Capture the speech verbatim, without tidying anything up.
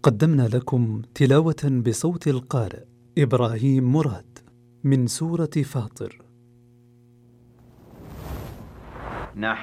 قدمنا لكم تلاوة بصوت القارئ إبراهيم مراد من سورة فاطر. نحن